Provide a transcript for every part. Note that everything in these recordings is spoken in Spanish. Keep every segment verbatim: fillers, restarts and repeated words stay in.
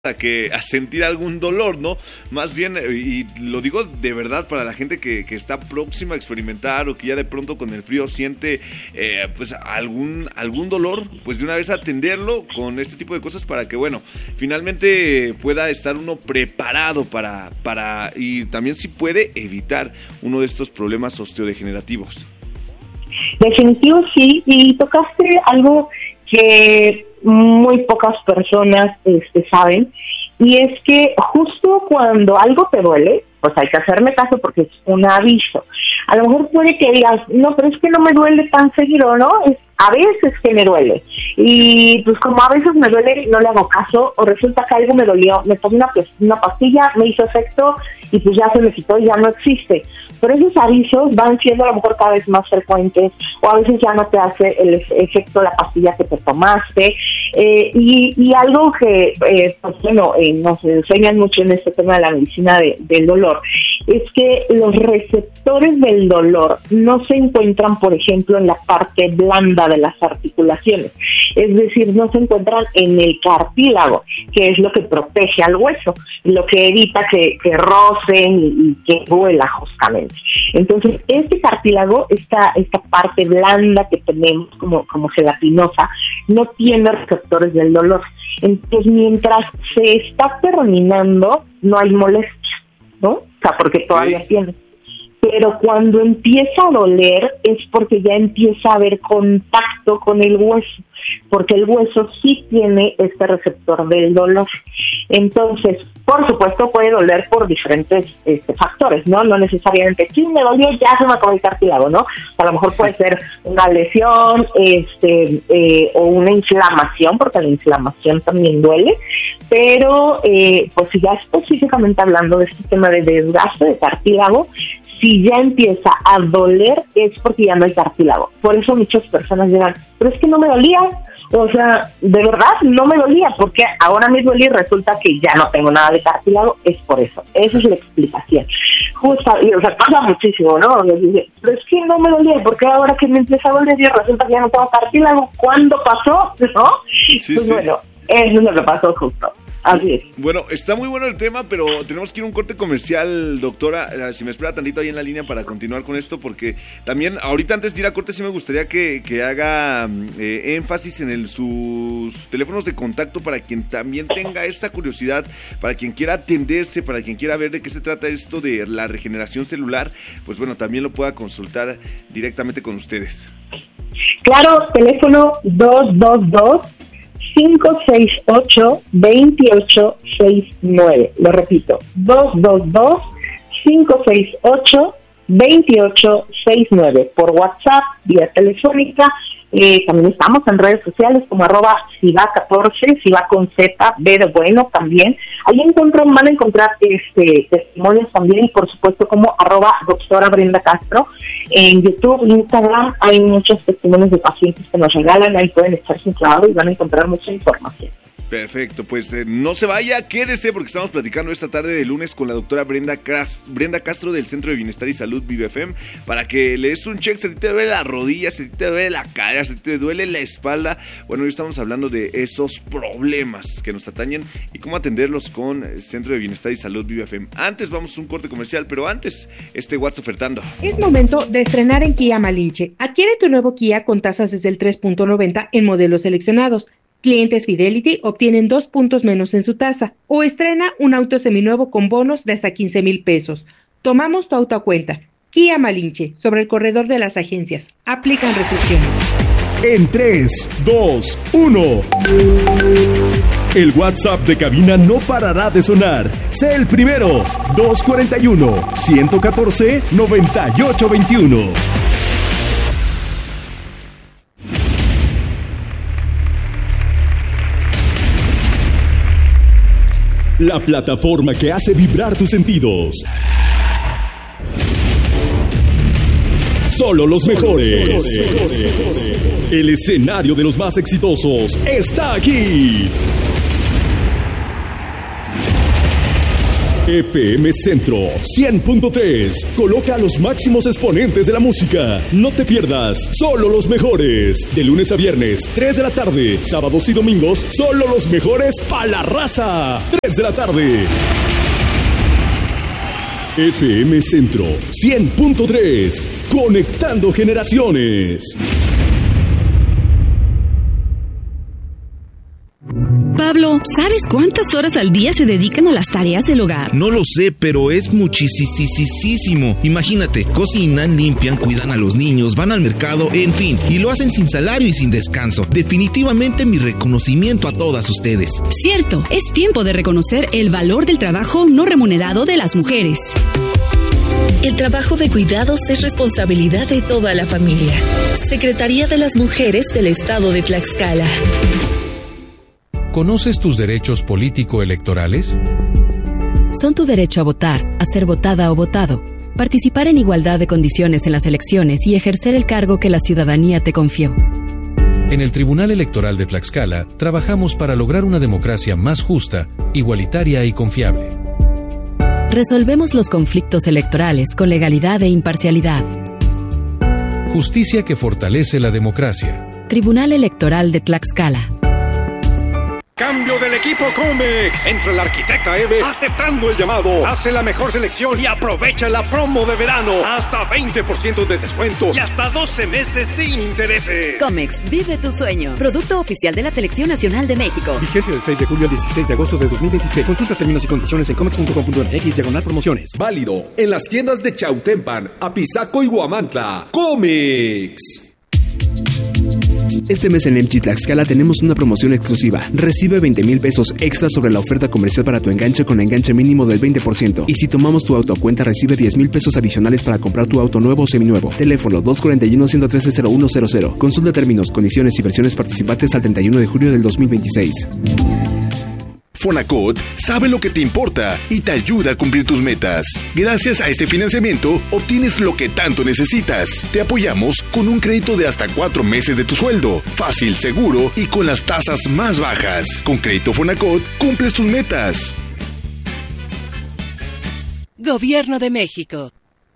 a que a sentir algún dolor, ¿no? Más bien, y lo digo de verdad para la gente que, que está próxima a experimentar o que ya de pronto con el frío siente eh, pues algún, algún dolor, pues de una vez atenderlo con este tipo de cosas para que, bueno, finalmente pueda estar uno preparado para, para y también si puede evitar uno de estos problemas osteodegenerativos. Definitivo sí, y tocaste algo que muy pocas personas este, saben, y es que justo cuando algo te duele, pues hay que hacerme caso porque es un aviso. A lo mejor puede que digas, no, pero es que no me duele tan seguido, ¿no? Es a veces que me duele, y pues como a veces me duele, no le hago caso, o resulta que algo me dolió, me tomé una, una pastilla, me hizo efecto, y pues ya se me quitó y ya no existe. Pero esos avisos van siendo a lo mejor cada vez más frecuentes, o a veces ya no te hace el efecto la pastilla que te tomaste, eh, y, y algo que, eh, pues bueno, eh, nos enseñan mucho en este tema de la medicina de, del dolor, es que los receptores del dolor no se encuentran, por ejemplo, en la parte blanda de las articulaciones, es decir, no se encuentran en el cartílago, que es lo que protege al hueso, lo que evita que, que rocen y, y que duela justamente. Entonces, este cartílago, esta, esta parte blanda que tenemos como, como gelatinosa, no tiene receptores del dolor. Entonces, mientras se está terminando, no hay molestia, ¿no? O sea, porque todavía sí tiene. Pero cuando empieza a doler es porque ya empieza a haber contacto con el hueso, porque el hueso sí tiene este receptor del dolor. Entonces, por supuesto, puede doler por diferentes este, factores, ¿no? No necesariamente, sí, me dolió, ya se me acabó el cartílago, ¿no? A lo mejor puede ser una lesión este, eh, o una inflamación, porque la inflamación también duele, pero eh, pues si ya específicamente hablando de este tema de desgaste de cartílago, si ya empieza a doler es porque ya no hay cartílago. Por eso muchas personas dirán, pero es que no me dolía. O sea, de verdad no me dolía, porque ahora me duele y resulta que ya no tengo nada de cartílago. Es por eso. Esa es la explicación. Justo, y, o sea, pasa muchísimo, ¿no? Pero es que no me dolía, porque ahora que me empieza a doler y resulta que ya no tengo cartílago. ¿Cuándo pasó? ¿No? Sí, pues sí. Bueno, eso es lo que pasó justo. Así es. Bueno, está muy bueno el tema, pero tenemos que ir a un corte comercial, doctora. Si me espera tantito ahí en la línea para continuar con esto, porque también ahorita antes de ir a corte sí me gustaría que, que haga eh, énfasis en el, sus teléfonos de contacto para quien también tenga esta curiosidad, para quien quiera atenderse, para quien quiera ver de qué se trata esto de la regeneración celular, pues bueno, también lo pueda consultar directamente con ustedes. Claro, teléfono dos dos dos, cinco seis ocho, dos ocho seis nueve. Lo repito, dos dos dos, cinco seis ocho, dos ocho seis nueve. Por WhatsApp, vía telefónica. Eh, también estamos en redes sociales como arroba siva catorce, siva con Z, B de bueno también. Ahí encuentran, van a encontrar este testimonios también, y por supuesto como arroba doctora Brenda Castro. En YouTube, Instagram, hay muchos testimonios de pacientes que nos regalan, ahí pueden echarse un clavado y van a encontrar mucha información. Perfecto, pues eh, no se vaya, quédese porque estamos platicando esta tarde de lunes con la doctora Brenda, Cras- Brenda Castro del Centro de Bienestar y Salud Vive F M para que le des un check. Si te duele la rodilla, si te duele la cadera, si te duele la espalda, bueno, hoy estamos hablando de esos problemas que nos atañen y cómo atenderlos con el Centro de Bienestar y Salud Vive F M. Antes vamos a un corte comercial, pero antes este WhatsApp ofertando. Es momento de estrenar en Kia Malinche. Adquiere tu nuevo Kia con tasas desde el tres punto noventa en modelos seleccionados. Clientes Fidelity obtienen dos puntos menos en su tasa, o estrena un auto seminuevo con bonos de hasta quince mil pesos. Tomamos tu auto a cuenta. Kia Malinche, sobre el corredor de las agencias. Aplican restricciones. En tres, dos, uno. El WhatsApp de cabina no parará de sonar. Sé el primero. dos cuarenta y uno, ciento catorce, noventa y ocho veintiuno. La plataforma que hace vibrar tus sentidos. Solo los mejores. El escenario de los más exitosos está aquí. F M Centro cien punto tres. Coloca a los máximos exponentes de la música. No te pierdas, solo los mejores. De lunes a viernes, tres de la tarde. Sábados y domingos, solo los mejores pa' la raza. tres de la tarde. F M Centro cien punto tres. Conectando generaciones. Pablo, ¿sabes cuántas horas al día se dedican a las tareas del hogar? No lo sé, pero es muchísimo. Imagínate, cocinan, limpian, cuidan a los niños, van al mercado, en fin, y lo hacen sin salario y sin descanso. Definitivamente mi reconocimiento a todas ustedes. Cierto, es tiempo de reconocer el valor del trabajo no remunerado de las mujeres. El trabajo de cuidados es responsabilidad de toda la familia. Secretaría de las Mujeres del Estado de Tlaxcala. ¿Conoces tus derechos político-electorales? Son tu derecho a votar, a ser votada o votado, participar en igualdad de condiciones en las elecciones y ejercer el cargo que la ciudadanía te confió. En el Tribunal Electoral de Tlaxcala, trabajamos para lograr una democracia más justa, igualitaria y confiable. Resolvemos los conflictos electorales con legalidad e imparcialidad. Justicia que fortalece la democracia. Tribunal Electoral de Tlaxcala. Cambio del equipo Comex. Entra el arquitecta Eve aceptando el llamado. Hace la mejor selección y aprovecha la promo de verano. Hasta veinte por ciento de descuento y hasta doce meses sin intereses. Comex, vive tu sueño. Producto oficial de la Selección Nacional de México. Vigencia del seis de julio al dieciséis de agosto de dos mil veintiséis. Consulta términos y condiciones en comex punto com punto m x diagonal promociones. Válido en las tiendas de Chautempan, Apizaco y Huamantla. Comex. Este mes en M G Tlaxcala tenemos una promoción exclusiva. Recibe veinte mil pesos extra sobre la oferta comercial para tu enganche con enganche mínimo del veinte por ciento. Y si tomamos tu auto a cuenta, recibe diez mil pesos adicionales para comprar tu auto nuevo o seminuevo. Teléfono dos cuatro uno, uno uno tres, cero uno cero cero. Consulta términos, condiciones y versiones participantes al treinta y uno de julio del dos mil veintiséis. Fonacot sabe lo que te importa y te ayuda a cumplir tus metas. Gracias a este financiamiento, obtienes lo que tanto necesitas. Te apoyamos con un crédito de hasta cuatro meses de tu sueldo. Fácil, seguro y con las tasas más bajas. Con Crédito Fonacot, cumples tus metas. Gobierno de México.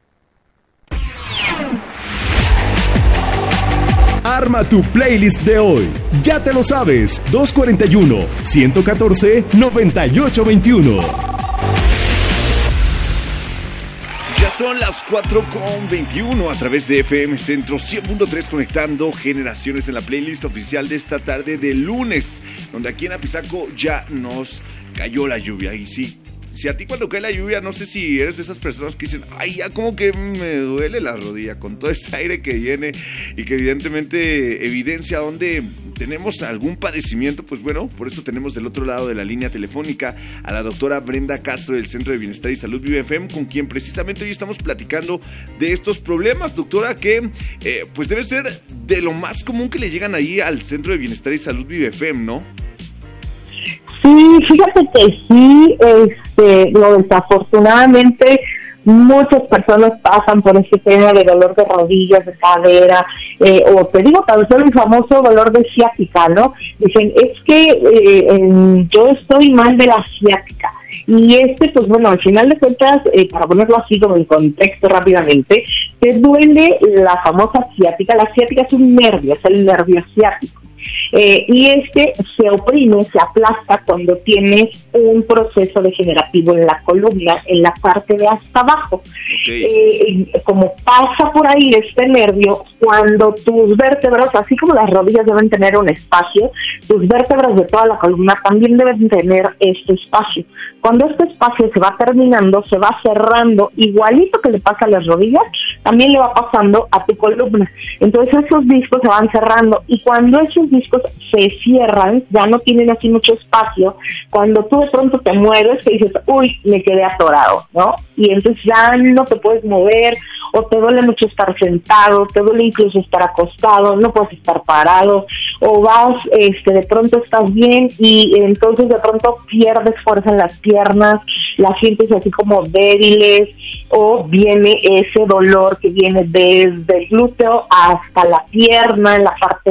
Arma tu playlist de hoy. Ya te lo sabes. dos cuarenta y uno, ciento catorce, noventa y ocho veintiuno. Ya son las cuatro con veintiuno a través de F M Centro cien punto tres, conectando generaciones en la playlist oficial de esta tarde de lunes, donde aquí en Apizaco ya nos cayó la lluvia. Y sí, si a ti cuando cae la lluvia, no sé si eres de esas personas que dicen, ay, ya como que me duele la rodilla con todo ese aire que viene y que evidentemente evidencia donde tenemos algún padecimiento. Pues bueno, por eso tenemos del otro lado de la línea telefónica a la doctora Brenda Castro del Centro de Bienestar y Salud Vive F M, con quien precisamente hoy estamos platicando de estos problemas, doctora, que eh, pues debe ser de lo más común que le llegan ahí al Centro de Bienestar y Salud Vive F M, ¿no? Sí, fíjate que sí, este, lo desafortunadamente muchas personas pasan por este tema de dolor de rodillas, de cadera, eh, o te digo, tal vez el famoso dolor de ciática, ¿no? Dicen, es que eh, eh, yo estoy mal de la ciática. Y este, pues bueno, al final de cuentas, eh, para ponerlo así como en contexto rápidamente, te duele la famosa ciática. La ciática es un nervio, es el nervio ciático. Eh, y este se oprime, se aplasta cuando tienes un proceso degenerativo en la columna, en la parte de hasta abajo. Okay. Eh, como pasa por ahí este nervio, cuando tus vértebras, así como las rodillas deben tener un espacio, tus vértebras de toda la columna también deben tener este espacio. Cuando este espacio se va terminando, se va cerrando, igualito que le pasa a las rodillas, también le va pasando a tu columna. Entonces esos discos se van cerrando, y cuando esos discos se cierran, ya no tienen así mucho espacio, cuando tú de pronto te mueves, te dices, uy, me quedé atorado, ¿no? Y entonces ya no te puedes mover, o te duele mucho estar sentado, te duele incluso estar acostado, no puedes estar parado, o vas, este, de pronto estás bien, y entonces de pronto pierdes fuerza en las piernas, las sientes así como débiles, o viene ese dolor que viene desde el glúteo hasta la pierna, en la parte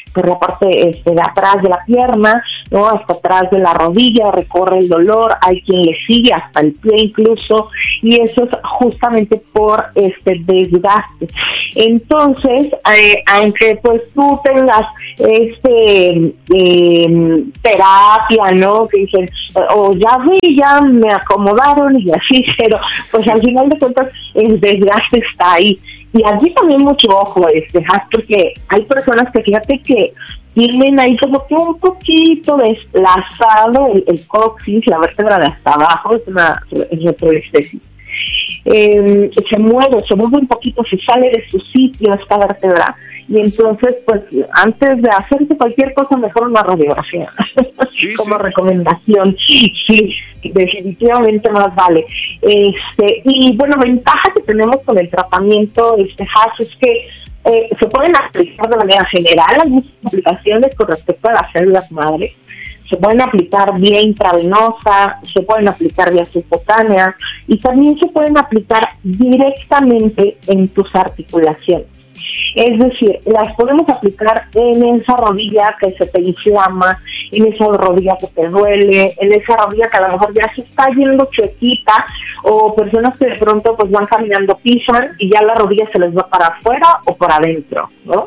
por la parte este, de atrás de la pierna, ¿no? Hasta atrás de la rodilla, recorre el dolor, hay quien le sigue hasta el pie incluso, y eso es justamente por este desgaste. Entonces, eh, aunque pues tú tengas este eh, terapia, ¿no? Que dicen, o oh, ya vi, ya me acomodaron y así, pero pues al final de cuentas el desgaste está ahí. Y aquí también mucho ojo, este, porque hay personas que fíjate que tienen ahí como que un poquito desplazado el, el coxis, la vértebra de hasta abajo, es una retroestesis. Eh, se mueve, se mueve un poquito, se sale de su sitio esta vértebra, y entonces pues antes de hacerse cualquier cosa mejor una radiografía sí, como sí. recomendación, sí, definitivamente más vale. Este y bueno, ventaja que tenemos con el tratamiento este H A S es que eh, se pueden aplicar de manera general algunas aplicaciones con respecto a las células madre. Se pueden aplicar vía intravenosa, se pueden aplicar vía subcutánea y también se pueden aplicar directamente en tus articulaciones. Es decir, las podemos aplicar en esa rodilla que se te inflama, en esa rodilla que te duele, en esa rodilla que a lo mejor ya se está yendo chuequita, o personas que de pronto pues van caminando, pisan y ya la rodilla se les va para afuera o para adentro, ¿no?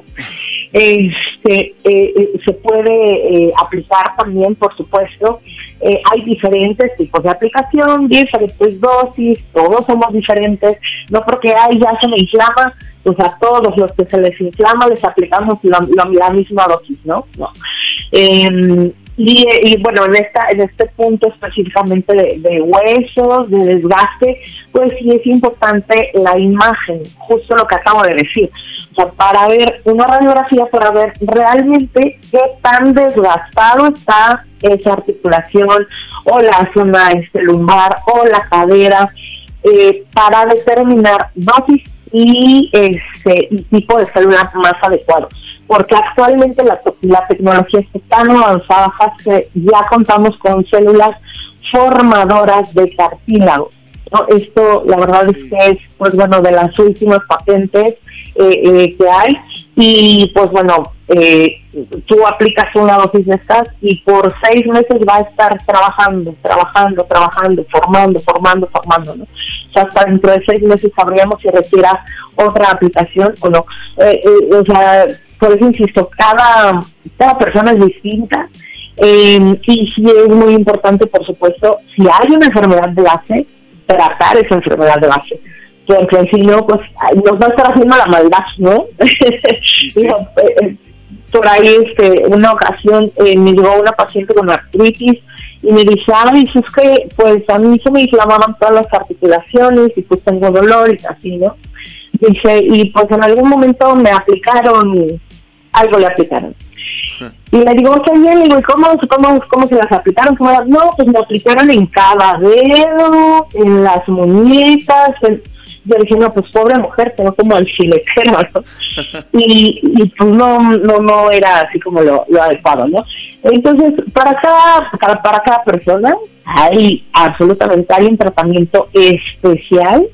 Este eh, se puede eh, aplicar también, por supuesto. Eh, hay diferentes tipos de aplicación, diferentes dosis, todos somos diferentes, no porque ay ya se me inflama, pues a todos los que se les inflama les aplicamos la, la, la misma dosis, ¿no? No. Eh, y, y bueno, en esta en este punto específicamente de, de huesos, de desgaste, pues sí es importante la imagen, justo lo que acabo de decir. O sea, para ver una radiografía, para ver realmente qué tan desgastado está esa articulación o la zona este, lumbar o la cadera, eh, para determinar dosis y este y tipo de célula más adecuado. Porque actualmente la, la tecnología está tan avanzada que ya contamos con células formadoras de cartílago, ¿no? Esto, la verdad es que es, pues bueno, de las últimas patentes eh, eh, que hay, y pues bueno, eh, tú aplicas una dosis de estas y por seis meses va a estar trabajando, trabajando, trabajando, formando, formando, formando, ¿no? O sea, hasta dentro de seis meses sabríamos si requiera otra aplicación o no. Eh, eh, o sea, por eso insisto, cada, cada persona es distinta, eh, y sí es muy importante, por supuesto, si hay una enfermedad de base, tratar esa enfermedad de base, porque si no, pues nos va a estar haciendo la maldad, ¿no? Sí, sí. Por ahí, este, una ocasión eh, me llegó una paciente con artritis y me dice, ay, es que pues a mí se me inflamaban todas las articulaciones y pues tengo dolor y así, ¿no? Dice, y pues en algún momento me aplicaron, algo le aplicaron. Y le digo, está bien, le digo, ¿y cómo, cómo, cómo se las aplicaron? ¿Cómo las? No, pues me aplicaron en cada dedo, en las muñecas. En... Yo dije, no, pues pobre mujer, tengo como el filetero, ¿no? Y, y pues no, no, no era así como lo, lo adecuado, ¿no? Entonces, para cada, para, para cada persona hay, absolutamente, hay un tratamiento especial.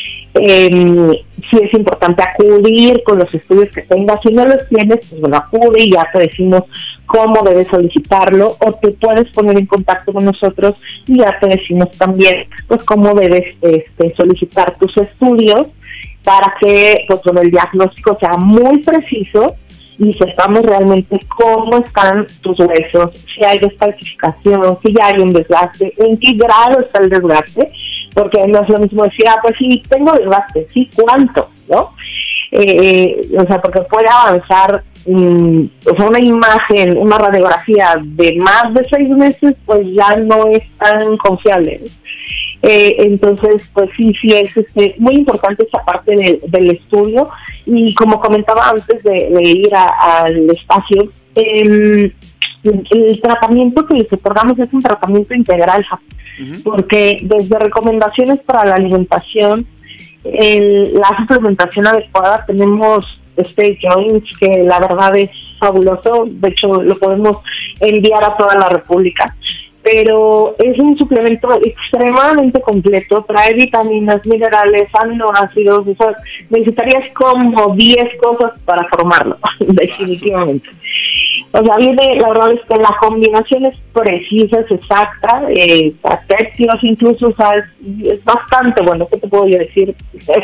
Eh, sí es importante acudir con los estudios que tengas. Si no los tienes, pues bueno, acude y ya te decimos cómo debes solicitarlo, o te puedes poner en contacto con nosotros y ya te decimos también pues cómo debes este, solicitar tus estudios para que pues bueno, el diagnóstico sea muy preciso y sepamos realmente cómo están tus huesos, si hay descalcificación, si ya hay un desgaste, en qué grado está el desgaste, porque no es lo mismo decir, ah, pues sí, tengo desgaste, sí, ¿cuánto? ¿No? Eh, o sea, porque puede avanzar, um, o sea, una imagen, una radiografía de más de seis meses, pues ya no es tan confiable. Eh, entonces, pues sí, sí es este, muy importante esa parte de, del estudio. Y como comentaba antes de, de ir a, al espacio, eh, el, el tratamiento que les otorgamos es un tratamiento integral, uh-huh. porque desde recomendaciones para la alimentación, el, la suplementación adecuada, tenemos este Joints, que la verdad es fabuloso, de hecho lo podemos enviar a toda la República, pero es un suplemento extremadamente completo, trae vitaminas, minerales, aminoácidos, o sea, necesitarías como diez cosas para formarlo, definitivamente. O sea, viene, la verdad es que la combinación es precisa, es exacta, eh, tercios incluso, o sea, es, es bastante bueno, ¿qué te puedo yo decir?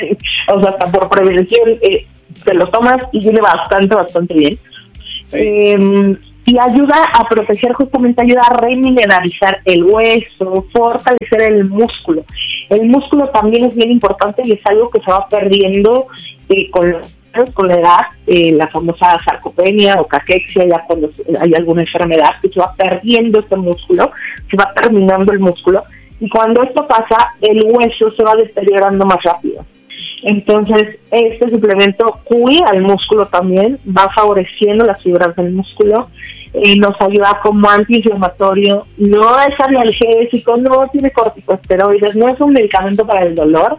O sea, hasta por prevención eh, te lo tomas y viene bastante, bastante bien. Sí. Eh, y ayuda a proteger, justamente ayuda a remineralizar el hueso, fortalecer el músculo. El músculo también es bien importante y es algo que se va perdiendo eh, con los con la edad, eh, la famosa sarcopenia o caquexia, ya cuando hay alguna enfermedad que se va perdiendo este músculo, se va terminando el músculo, y cuando esto pasa, el hueso se va deteriorando más rápido. Entonces, este suplemento cuida el músculo también, va favoreciendo las fibras del músculo, eh, nos ayuda como antiinflamatorio, no es analgésico, no tiene corticosteroides, no es un medicamento para el dolor,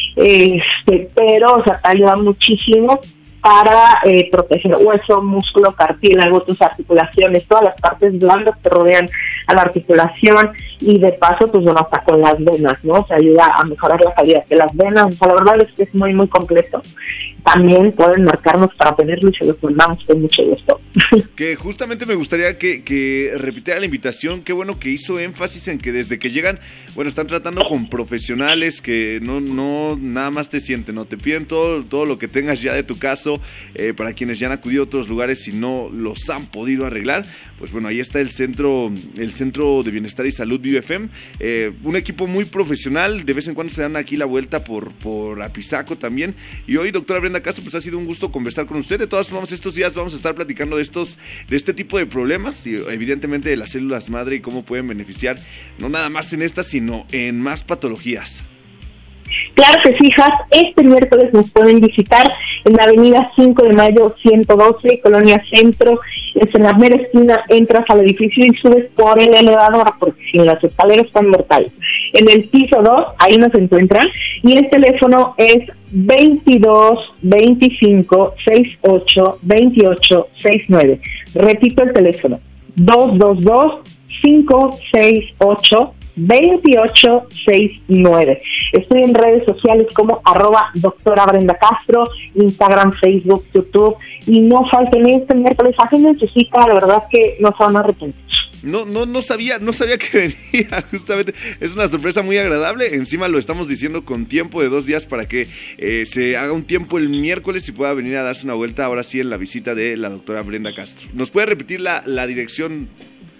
este, pero o sea, te ayuda muchísimo para eh, proteger hueso, músculo, cartílago, tus articulaciones, todas las partes blandas que rodean a la articulación, y de paso, pues bueno, hasta con las venas, ¿no? Se ayuda a mejorar la calidad de las venas. O sea, la verdad es que es muy, muy completo. También pueden marcarnos para tenerlo y se los mandamos con mucho gusto. Que justamente me gustaría que, que repitiera la invitación. Qué bueno que hizo énfasis en que desde que llegan, bueno, están tratando con profesionales que no, no nada más te sienten, ¿no? Te piden todo, todo lo que tengas ya de tu caso, eh, para quienes ya han acudido a otros lugares y no los han podido arreglar. Pues bueno, ahí está el centro, el Centro de Bienestar y Salud Vive F E M, eh, un equipo muy profesional. De vez en cuando se dan aquí la vuelta por, por Apizaco también. Y hoy, doctora Brenda Castro, pues ha sido un gusto conversar con usted. De todas formas, estos días vamos a estar platicando de estos, de este tipo de problemas y evidentemente de las células madre y cómo pueden beneficiar, no nada más en estas, sino en más patologías. Claro que sí, Has. Este miércoles nos pueden visitar en la avenida cinco de mayo ciento doce, Colonia Centro. Es en la mera esquina, entras al edificio y subes por el elevador, porque sin las escaleras están mortales. En el piso dos, ahí nos encuentran, y el teléfono es veintidós veinticinco sesenta y ocho veintiocho sesenta y nueve. Repito el teléfono, dos dos dos cinco seis ocho veintiocho sesenta y nueve. Estoy en redes sociales como arroba doctora Brenda Castro, Instagram, Facebook, YouTube, y no falten este miércoles, hacen su cita, la verdad que no se van a arrepentir. No, no, no sabía, no sabía que venía, justamente, es una sorpresa muy agradable. Encima lo estamos diciendo con tiempo de dos días para que eh, se haga un tiempo el miércoles y pueda venir a darse una vuelta, ahora sí, en la visita de la doctora Brenda Castro. ¿Nos puede repetir la, la dirección?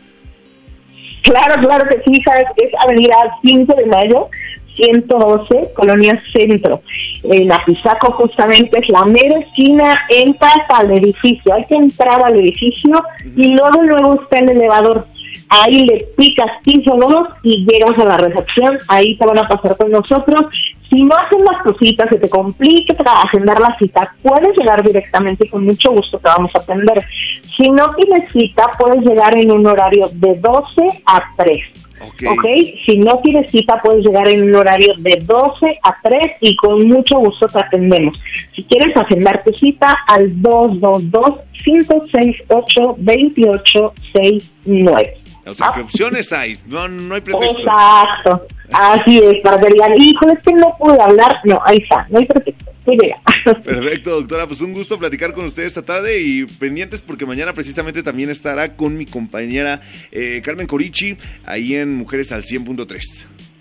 Claro, claro que sí, ¿sabes? Es avenida cinco de mayo, ciento doce, Colonia Centro. En Apizaco justamente es la mera esquina, entras al edificio, hay que entrar al edificio y luego luego está el elevador. Ahí le picas piso dos y llegas a la recepción, ahí te van a pasar con nosotros. Si no hacen las cositas, se te complica para agendar la cita, puedes llegar directamente y con mucho gusto te vamos a atender. Si no tienes cita, puedes llegar en un horario de doce a tres. Okay. ok, si no tienes cita puedes llegar en un horario de doce a tres y con mucho gusto te atendemos. Si quieres agendar tu cita al dos dos dos cinco seis ocho veintiocho sesenta y nueve. O sea, ¿qué opciones hay? No, no hay pretexto. Exacto, así es, para que digan, híjole, es que no pude hablar. No, ahí está, no hay pretexto. Perfecto, doctora, pues un gusto platicar con usted esta tarde y pendientes porque mañana precisamente también estará con mi compañera eh, Carmen Corichi ahí en Mujeres al cien punto tres.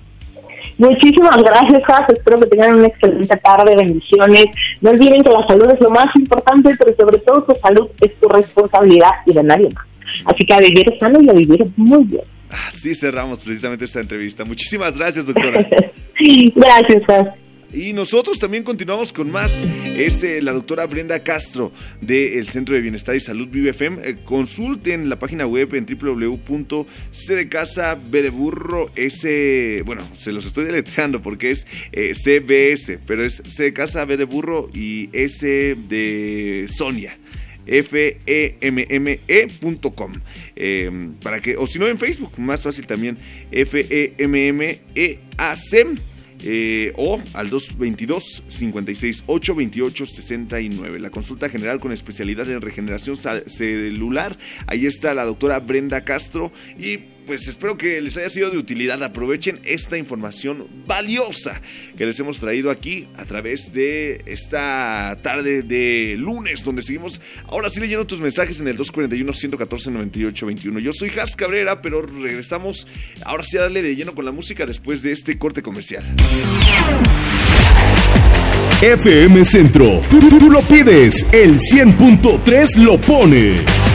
Muchísimas gracias, Has. Espero que tengan una excelente tarde, bendiciones. No olviden que la salud es lo más importante, pero sobre todo tu salud es tu responsabilidad y de nadie más. Así que a vivir sano y a vivir muy bien. Así cerramos precisamente esta entrevista. Muchísimas gracias, doctora. Gracias, Has. Y nosotros también continuamos con más. Es eh, la doctora Brenda Castro del Centro de Bienestar y Salud Vive F E M. Eh, consulten la página web en doble u doble u doble u punto c de casa b de burro s, bueno, se los estoy deletreando porque es eh, C B S, pero es C de casa, B de burro y S de Sonia. F E M M E punto com, eh, para que, o si no en Facebook, más fácil también, F E M M E A C, eh, o al dos dos dos cinco seis ocho veintiocho sesenta y nueve. La consulta general con especialidad en regeneración celular. Ahí está la doctora Brenda Castro y pues espero que les haya sido de utilidad. Aprovechen esta información valiosa que les hemos traído aquí a través de esta tarde de lunes, donde seguimos ahora sí leyendo tus mensajes en el dos cuarenta y uno, ciento catorce, noventa y ocho veintiuno. Yo soy Has Cabrera, pero regresamos ahora sí a darle de lleno con la música después de este corte comercial. F M Centro, tú, tú, tú lo pides, el cien punto tres lo pone.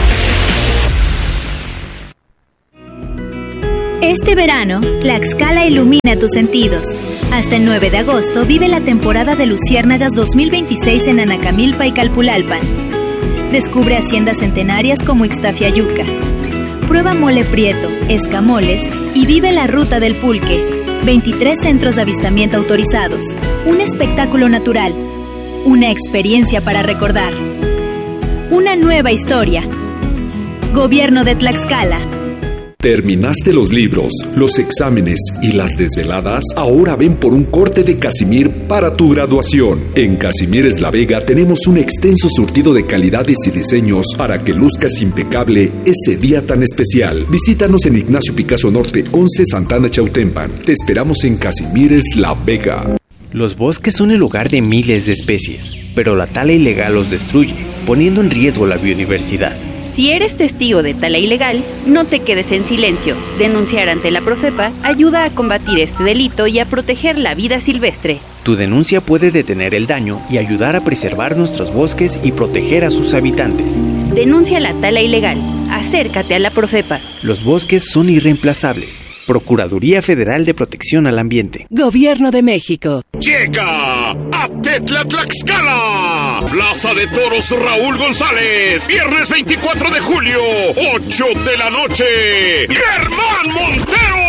Este verano, Tlaxcala ilumina tus sentidos. Hasta el nueve de agosto vive la temporada de Luciérnagas dos mil veintiséis en Anacamilpa y Calpulalpan. Descubre haciendas centenarias como Ixtafiayuca. Prueba mole prieto, escamoles y vive la ruta del pulque. veintitrés centros de avistamiento autorizados. Un espectáculo natural. Una experiencia para recordar. Una nueva historia. Gobierno de Tlaxcala. ¿Terminaste los libros, los exámenes y las desveladas? Ahora ven por un corte de Casimir para tu graduación. En Casimires La Vega tenemos un extenso surtido de calidades y diseños para que luzcas impecable ese día tan especial. Visítanos en Ignacio Picasso Norte, once Santana Chautempan. Te esperamos en Casimires La Vega. Los bosques son el hogar de miles de especies, pero la tala ilegal los destruye, poniendo en riesgo la biodiversidad. Si eres testigo de tala ilegal, no te quedes en silencio. Denunciar ante la Profepa ayuda a combatir este delito y a proteger la vida silvestre. Tu denuncia puede detener el daño y ayudar a preservar nuestros bosques y proteger a sus habitantes. Denuncia la tala ilegal. Acércate a la Profepa. Los bosques son irreemplazables. Procuraduría Federal de Protección al Ambiente. Gobierno de México. Llega a Tetla Tlaxcala, Plaza de Toros Raúl González, viernes veinticuatro de julio, ocho de la noche, Germán Montero.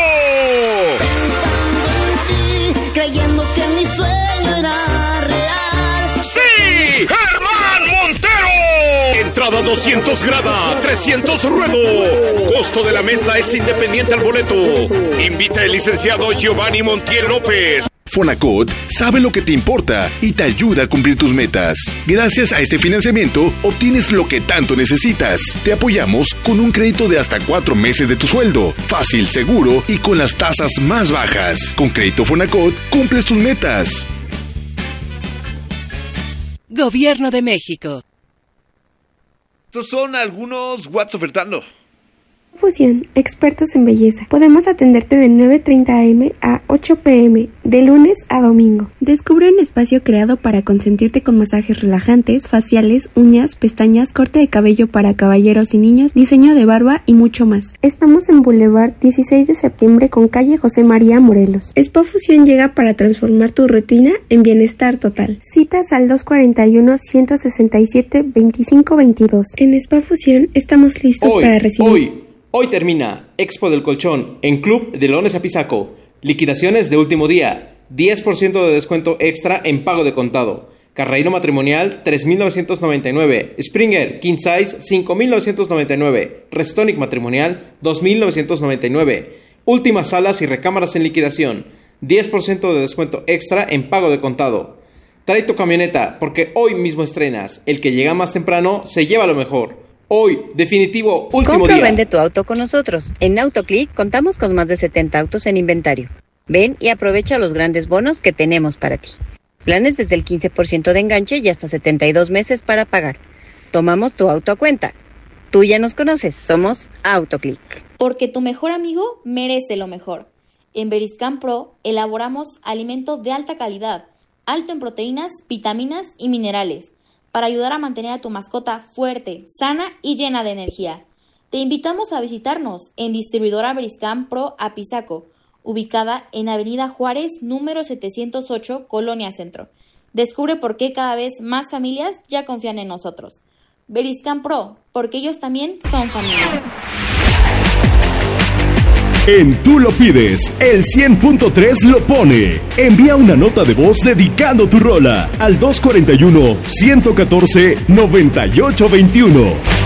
Creyendo que mi sueño era real. ¡Sí! ¡Germán Montero! Entrada doscientos grada, trescientos ruedo. Costo de la mesa es independiente al boleto. Invita el licenciado Giovanni Montiel López. Fonacot sabe lo que te importa y te ayuda a cumplir tus metas. Gracias a este financiamiento, obtienes lo que tanto necesitas. Te apoyamos con un crédito de hasta cuatro meses de tu sueldo. Fácil, seguro y con las tasas más bajas. Con Crédito Fonacot, cumples tus metas. Gobierno de México. Estos son algunos watts ofertando. Fusión, expertos en belleza. Podemos atenderte de nueve treinta a eme a ocho pe eme, de lunes a domingo. Descubre un espacio creado para consentirte con masajes relajantes, faciales, uñas, pestañas, corte de cabello para caballeros y niños, diseño de barba y mucho más. Estamos en Boulevard dieciséis de septiembre con calle José María Morelos. Spa Fusión llega para transformar tu rutina en bienestar total. Citas al dos cuarenta y uno, ciento sesenta y siete, veinticinco veintidós. En Spa Fusión estamos listos hoy, para recibir... Hoy. Hoy termina Expo del Colchón en Club de Leones Apizaco. Liquidaciones de último día. diez por ciento de descuento extra en pago de contado. Carreiro matrimonial tres mil novecientos noventa y nueve. Springer King Size cinco mil novecientos noventa y nueve. Restonic matrimonial dos mil novecientos noventa y nueve. Últimas salas y recámaras en liquidación. diez por ciento de descuento extra en pago de contado. Trae tu camioneta porque hoy mismo estrenas. El que llega más temprano se lleva lo mejor. Hoy, definitivo, último Compra día. o vende tu auto con nosotros. En AutoClick contamos con más de setenta autos en inventario. Ven y aprovecha los grandes bonos que tenemos para ti. Planes desde el quince por ciento de enganche y hasta setenta y dos meses para pagar. Tomamos tu auto a cuenta. Tú ya nos conoces, somos AutoClick. Porque tu mejor amigo merece lo mejor. En Beriscan Pro elaboramos alimentos de alta calidad, alto en proteínas, vitaminas y minerales, para ayudar a mantener a tu mascota fuerte, sana y llena de energía. Te invitamos a visitarnos en Distribuidora Beriscan Pro Apizaco, ubicada en Avenida Juárez, número setecientos ocho, Colonia Centro. Descubre por qué cada vez más familias ya confían en nosotros. Beriscan Pro, porque ellos también son familia. En Tú lo pides, el cien punto tres lo pone. Envía una nota de voz dedicando tu rola al dos cuarenta y uno, ciento catorce, noventa y ocho veintiuno.